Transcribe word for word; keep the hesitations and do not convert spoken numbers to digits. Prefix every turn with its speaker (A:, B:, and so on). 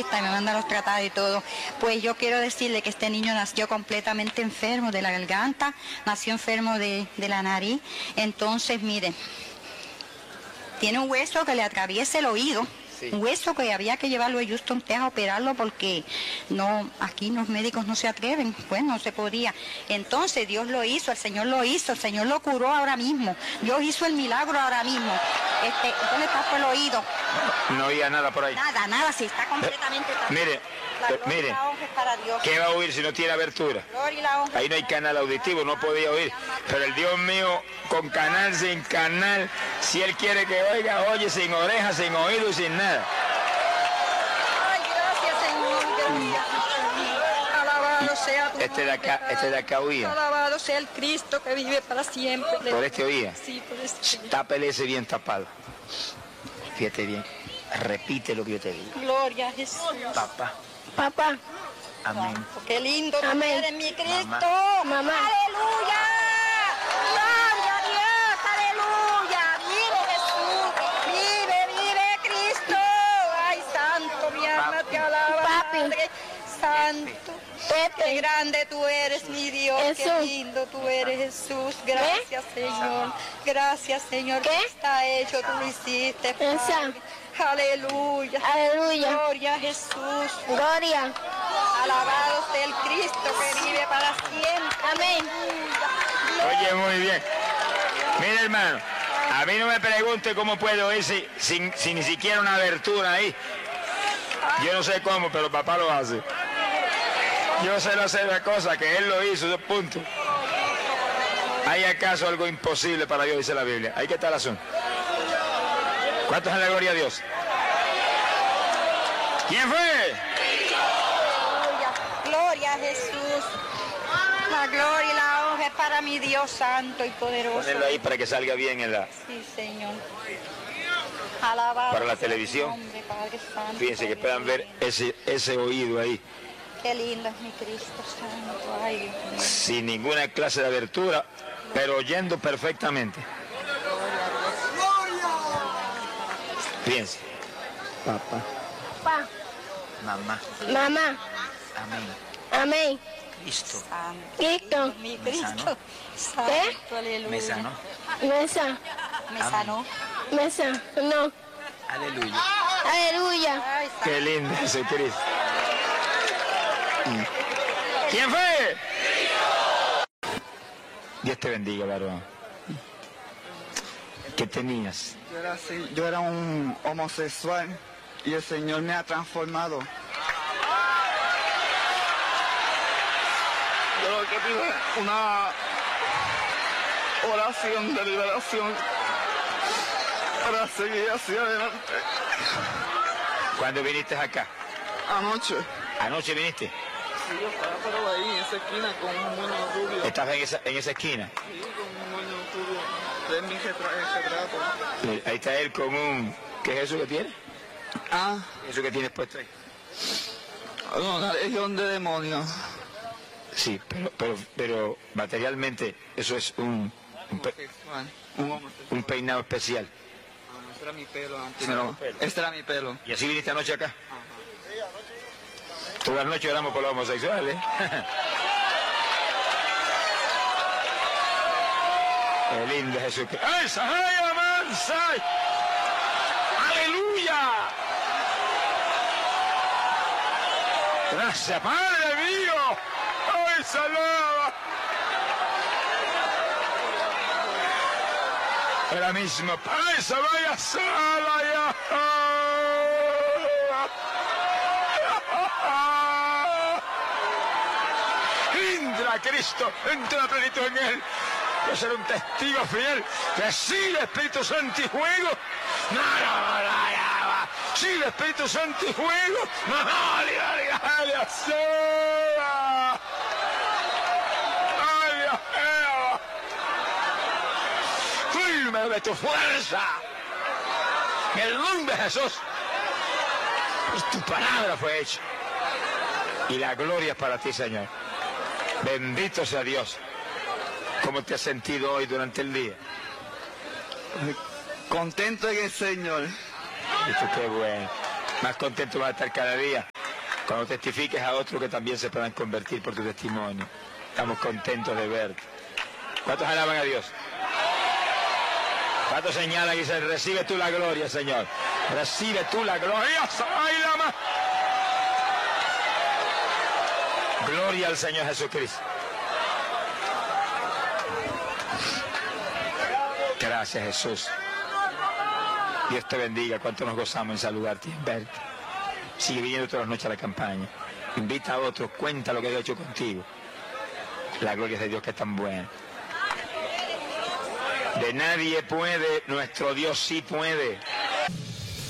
A: dentista y me manda los tratados y todo. Pues yo quiero decirle que este niño nació completamente enfermo de la garganta, nació enfermo de, de la nariz. Entonces, mire, tiene un hueso que le atraviesa el oído. Sí. Un hueso que había que llevarlo a Houston, Texas a operarlo porque no, aquí los médicos no se atreven, pues no se podía. Entonces Dios lo hizo, el Señor lo hizo, el Señor lo curó ahora mismo. Dios hizo el milagro ahora mismo. Este, ¿dónde está por el oído?
B: No, no oía nada por ahí.
A: Nada, nada, sí, está completamente...
B: Eh, mire,
A: la
B: eh, mire,
A: la honra es para Dios.
B: ¿Qué va a oír si no tiene abertura?
A: La
B: ahí no hay canal auditivo, no podía oír. Pero el Dios mío, con canal, sin canal, si Él quiere que oiga, oye, sin orejas, sin oído y sin nada.
A: Ay, gracias, Señor, gracias. Alabado sea tu
B: Este de acá, este de acá oía.
A: Alabado sea el Cristo que vive para siempre.
B: ¿Por este oía?
A: Sí, por este.
B: Tápele ese bien tapado. Fíjate bien. Repite lo que yo te digo.
A: Gloria a Jesús.
B: Papá.
C: Papá.
B: Amén.
A: Qué lindo tú
C: Amén.
A: eres, mi Cristo.
C: Mamá. Mamá.
A: Aleluya. Gloria a Dios. Aleluya. Vive Jesús. Vive, vive Cristo. Ay, santo, mi alma
B: Papi.
A: te alaba.
C: Papi.
A: Padre santo.
C: Pepe.
A: Qué grande tú eres, mi Dios. Qué
C: Jesús.
A: lindo tú eres, Jesús. Gracias, Señor. Gracias, Señor.
C: ¿Qué?
A: Está hecho, tú lo hiciste,
C: Esa.
A: Padre. Aleluya.
C: Aleluya.
A: Gloria a Jesús.
C: Gloria.
A: Alabado sea el Cristo que vive para siempre.
C: Amén.
B: Oye, muy bien. Mira, hermano, a mí no me pregunte cómo puedo oír si, sin, sin ni siquiera una abertura ahí. Yo no sé cómo, pero papá lo hace. Yo sé no hacer la cosa, que Él lo hizo, punto. ¿Hay acaso algo imposible para Dios, dice la Biblia? Ahí que está el asunto. ¿Cuántos en la gloria a Dios? ¿Quién fue?
A: Aleluya. Gloria a Jesús. La gloria y la honra es para mi Dios santo y poderoso.
B: Ponelo ahí para que salga bien en la...
A: Sí, Señor. Alabado
B: Para la
A: sea tu
B: televisión.
A: nombre, Padre Santo.
B: Fíjense que puedan ver ese, ese oído ahí.
A: Qué lindo es mi Cristo santo. Ay, Dios mío.
B: Sin ninguna clase de abertura, pero oyendo perfectamente. Fíjense. Papá.
C: Papá.
B: Mamá.
C: Mamá.
B: Amén.
C: Amén.
B: Cristo.
A: Santo.
C: Cristo.
A: Mi
B: Me
A: Cristo.
B: sanó.
A: Santo, aleluya.
B: Me sanó.
C: Mesa.
A: Me sanó.
C: Mesa. No.
B: Aleluya.
C: Aleluya.
A: Ay, santo.
B: Qué lindo Jesucristo. ¿Quién fue? Dios te bendiga, varón. ¿Qué tenías?
D: Yo era, así, yo era un homosexual y el Señor me ha transformado. Yo lo que pido es una oración de liberación para seguir hacia adelante.
B: ¿Cuándo viniste acá?
D: Anoche,
B: ¿Anoche viniste?
D: sí, yo estaba pero ahí en esa esquina con un moño rubio.
B: ¿Estabas en esa, en esa esquina?
D: Sí, con un moño rubio. De mi retra- retrato.
B: Eh, Ahí está él con un... ¿Qué es eso que tiene?
D: Ah,
B: ¿Eso que tienes puesto ahí?
D: una legión de demonios.
B: Sí, pero, pero, pero materialmente eso es un, un, pe-
D: Homosexual. Un homosexual.
B: un peinado especial.
D: Ah, ese era mi pelo antes.
B: Ese era
D: No,
B: tu pelo.
D: este era mi pelo.
B: ¿Y así viniste anoche acá? Todas las noches oramos por los homosexuales. Qué lindo Jesucristo. ¡Ay, Sahaya, Mansai! ¡Aleluya! Gracias, Padre mío. ¡Ay, salaba! Ahora mismo, ¡ay, Sahaya, Salaya! Entra Cristo, entra plenitud en él. Yo seré un testigo fiel. Que sí, Espíritu Santo y fuego. No, no, no, no, no. Sí, Espíritu Santo y fuego. No, no, no, no, no. Ay, Dios mío. Firme de tu fuerza. En el nombre de Jesús. Pues tu palabra fue hecha. Y la gloria es para ti, Señor. Bendito sea Dios. ¿Cómo te has sentido hoy durante el día?
D: Contento en el Señor.
B: Esto qué bueno. Más contento vas a estar cada día cuando testifiques a otros que también se puedan convertir por tu testimonio. Estamos contentos de verte. ¿Cuántos alaban a Dios? ¿Cuántos señalan y dicen, recibe tú la gloria, Señor? Recibe tú la gloria. ¡Ay, la ma! Gloria al Señor Jesucristo. Gracias, Jesús. Dios te bendiga. Cuánto nos gozamos en saludarte y en verte. Sigue viniendo todas las noches a la campaña. Invita a otros, cuenta lo que Dios ha hecho contigo. La gloria es de Dios, que es tan buena. De nadie puede, nuestro Dios sí puede.